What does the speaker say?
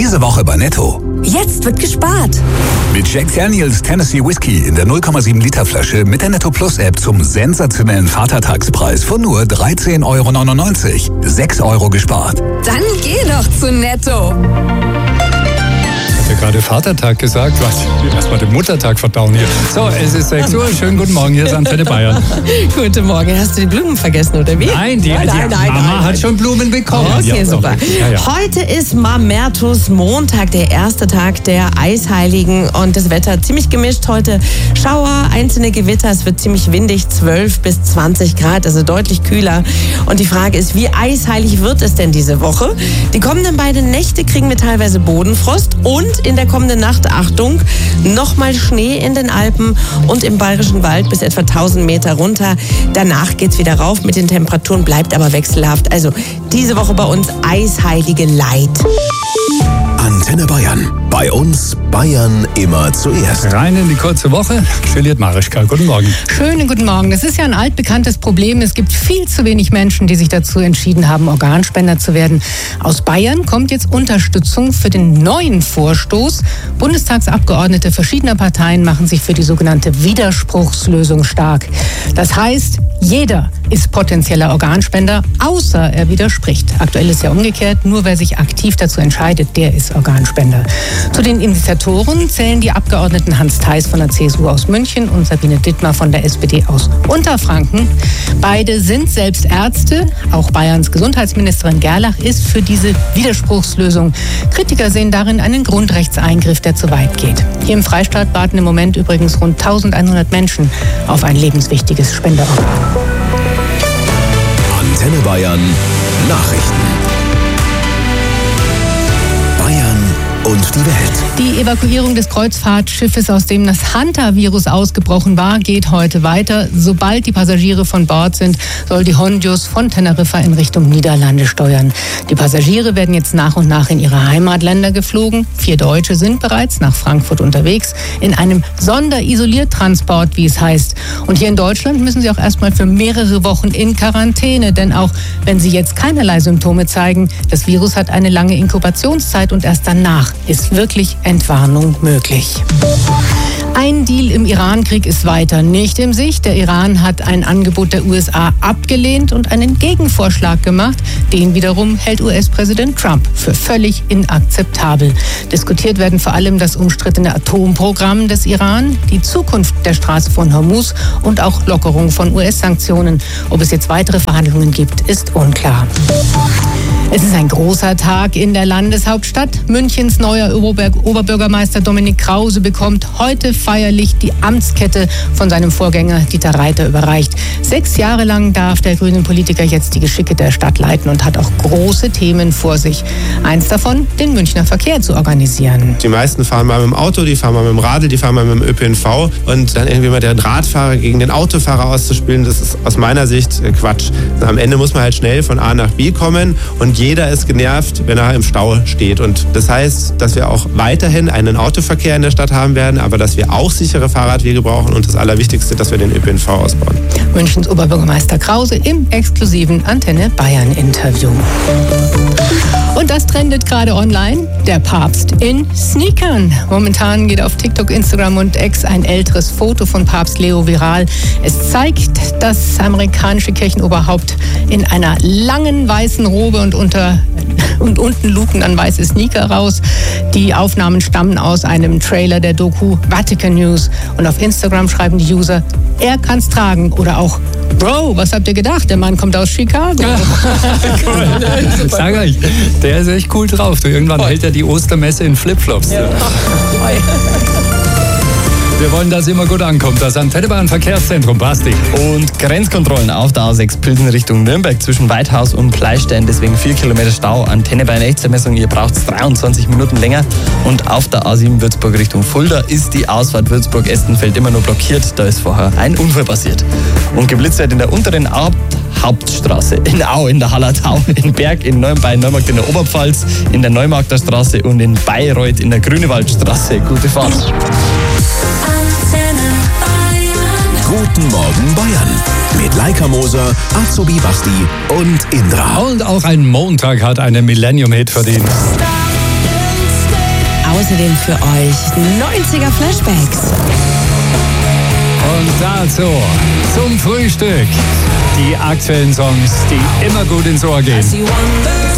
Diese Woche bei Netto. Jetzt wird gespart. Mit Jack Daniels Tennessee Whiskey in der 0,7 Liter Flasche mit der Netto Plus App zum sensationellen Vatertagspreis von nur 13,99 €. 6 € gespart. Dann geh doch zu Netto. Ich habe gerade Vatertag gesagt. Erstmal den Muttertag verdauen hier. So, es ist 6 Uhr. Schönen guten Morgen. Hier ist Antenne Bayern. Guten Morgen. Hast du die Blumen vergessen, oder wie? Nein, die Mama hat schon Blumen bekommen. Okay, super. Ja. Heute ist Mamertus Montag, der erste Tag der Eisheiligen. Und das Wetter ziemlich gemischt. Heute Schauer, einzelne Gewitter. Es wird ziemlich windig, 12 bis 20 Grad, also deutlich kühler. Und die Frage ist, wie eisheilig wird es denn diese Woche? Die kommenden beiden Nächte kriegen wir teilweise Bodenfrost und in der kommenden Nacht, Achtung, nochmal Schnee in den Alpen und im Bayerischen Wald bis etwa 1000 Meter runter. Danach geht's wieder rauf mit den Temperaturen, bleibt aber wechselhaft. Also diese Woche bei uns eisheilige Light. Antenne Bayern. Bei uns Bayern immer zuerst. Rein in die kurze Woche. Juliette Marischka, guten Morgen. Schönen guten Morgen. Das ist ja ein altbekanntes Problem. Es gibt viel zu wenig Menschen, die sich dazu entschieden haben, Organspender zu werden. Aus Bayern kommt jetzt Unterstützung für den neuen Vorstoß. Bundestagsabgeordnete verschiedener Parteien machen sich für die sogenannte Widerspruchslösung stark. Das heißt, jeder ist potenzieller Organspender, außer er widerspricht. Aktuell ist ja umgekehrt, nur wer sich aktiv dazu entscheidet, der ist Organspender. Zu den Initiatoren zählen die Abgeordneten Hans Theis von der CSU aus München und Sabine Dittmar von der SPD aus Unterfranken. Beide sind selbst Ärzte. Auch Bayerns Gesundheitsministerin Gerlach ist für diese Widerspruchslösung. Kritiker sehen darin einen Grundrechtseingriff, der zu weit geht. Hier im Freistaat warten im Moment übrigens rund 1100 Menschen auf ein lebenswichtiges Spenderorgan. Antenne Bayern Nachrichten. Bayern und die Welt. Die Evakuierung des Kreuzfahrtschiffes, aus dem das Hanta-Virus ausgebrochen war, geht heute weiter. Sobald die Passagiere von Bord sind, soll die Hondius von Teneriffa in Richtung Niederlande steuern. Die Passagiere werden jetzt nach und nach in ihre Heimatländer geflogen. 4 Deutsche sind bereits nach Frankfurt unterwegs, in einem Sonderisoliertransport, wie es heißt. Und hier in Deutschland müssen sie auch erstmal für mehrere Wochen in Quarantäne, denn auch wenn sie jetzt keinerlei Symptome zeigen, das Virus hat eine lange Inkubationszeit und erst danach ist wirklich Entwarnung möglich. Ein Deal im Iran-Krieg ist weiter nicht in Sicht. Der Iran hat ein Angebot der USA abgelehnt und einen Gegenvorschlag gemacht. Den wiederum hält US-Präsident Trump für völlig inakzeptabel. Diskutiert werden vor allem das umstrittene Atomprogramm des Iran, die Zukunft der Straße von Hormuz und auch Lockerung von US-Sanktionen. Ob es jetzt weitere Verhandlungen gibt, ist unklar. Es ist ein großer Tag in der Landeshauptstadt. Münchens neuer Oberbürgermeister Dominik Krause bekommt heute feierlich die Amtskette von seinem Vorgänger Dieter Reiter überreicht. 6 Jahre lang darf der grünen Politiker jetzt die Geschicke der Stadt leiten und hat auch große Themen vor sich. Eins davon, den Münchner Verkehr zu organisieren. Die meisten fahren mal mit dem Auto, die fahren mal mit dem Radl, die fahren mal mit dem ÖPNV. Und dann irgendwie mal den Radfahrer gegen den Autofahrer auszuspielen, das ist aus meiner Sicht Quatsch. Am Ende muss man halt schnell von A nach B kommen und jeder ist genervt, wenn er im Stau steht. Und das heißt, dass wir auch weiterhin einen Autoverkehr in der Stadt haben werden, aber dass wir auch sichere Fahrradwege brauchen und das Allerwichtigste, dass wir den ÖPNV ausbauen. Münchens Oberbürgermeister Krause im exklusiven Antenne Bayern Interview. Und das trendet gerade online. Der Papst in Sneakern. Momentan geht auf TikTok, Instagram und X ein älteres Foto von Papst Leo viral. Es zeigt das amerikanische Kirchenoberhaupt in einer langen weißen Robe und unten luken dann weiße Sneaker raus. Die Aufnahmen stammen aus einem Trailer der Doku Vatican News. Und auf Instagram schreiben die User, er kann's tragen. Oder auch, Bro, was habt ihr gedacht? Der Mann kommt aus Chicago. Cool. Sag euch, der ist echt cool drauf. Irgendwann hält er die Ostermesse in Flipflops. Ja. Wir wollen, dass immer gut ankommt. Das Antenne Bayern Verkehrszentrum, Basti. Und Grenzkontrollen auf der A6 Pilsen Richtung Nürnberg zwischen Weidhaus und Pleistein. Deswegen 4 Kilometer Stau. Antenne Bayern Echtzeitmessung, ihr braucht 23 Minuten länger. Und auf der A7 Würzburg Richtung Fulda ist die Ausfahrt Würzburg-Estenfeld immer nur blockiert. Da ist vorher ein Unfall passiert. Und geblitzt wird in der unteren Hauptstraße, in Au, in der Hallertau, in Berg, bei Neumarkt in der Oberpfalz, in der Neumarkter Straße und in Bayreuth in der Grünewaldstraße. Gute Fahrt. Guten Morgen Bayern mit Laika Moser, Azubi Basti und Indra. Und auch ein Montag hat einen Millennium-Hit verdient. außerdem für euch 90er Flashbacks. Und dazu zum Frühstück die aktuellen Songs, die immer gut ins Ohr gehen.